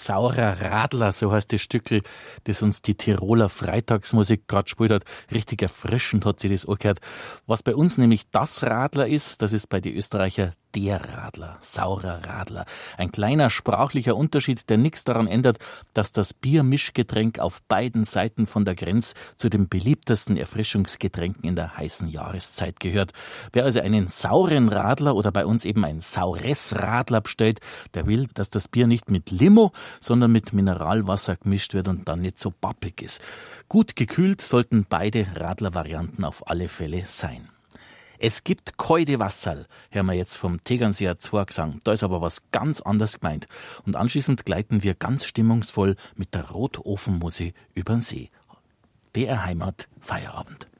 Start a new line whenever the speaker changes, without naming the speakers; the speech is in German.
Saurer Radler, so heißt das Stückel, das uns die Tiroler Freitagsmusik gerade gespielt hat. Richtig erfrischend hat sie das angehört. Was bei uns nämlich das Radler ist, das ist bei den Österreicher der Radler, Saurer Radler. Ein kleiner sprachlicher Unterschied, der nichts daran ändert, dass das Biermischgetränk auf beiden Seiten von der Grenze zu den beliebtesten Erfrischungsgetränken in der heißen Jahreszeit gehört. Wer also einen sauren Radler oder bei uns eben ein saures Radler bestellt, der will, dass das Bier nicht mit Limo, sondern mit Mineralwasser gemischt wird und dann nicht so pappig ist. Gut gekühlt sollten beide Radler-Varianten auf alle Fälle sein. Es gibt kalte Wasserl, hören wir jetzt vom Tegernseer 2 Gesang. Da ist aber was ganz anderes gemeint. Und anschließend gleiten wir ganz stimmungsvoll mit der Rotofenmusik übern See. BR Heimat, Feierabend.